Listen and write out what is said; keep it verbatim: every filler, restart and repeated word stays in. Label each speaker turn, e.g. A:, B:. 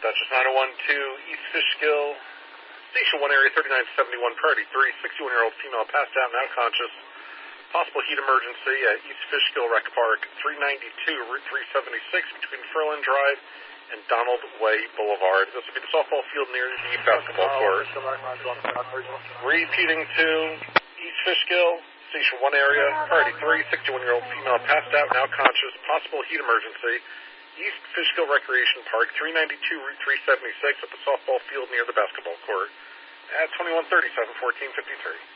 A: Duchess nine oh one two, East Fishkill, Station one area, thirty-nine seventy-one, priority three, sixty-one-year-old female passed out, now conscious. Possible heat emergency at East Fishkill Rec Park, three ninety-two, Route three seventy-six, between Furlan Drive and Donald Way Boulevard. This will be the softball field near the basketball court. Repeating to East Fishkill, Station one area, priority three, sixty-one-year-old female passed out, now conscious. Possible heat emergency. East Fishkill Recreation Park, three ninety-two, Route three seventy-six, at the softball field near the basketball court, at twenty-one thirty, seven fourteen fifty-three.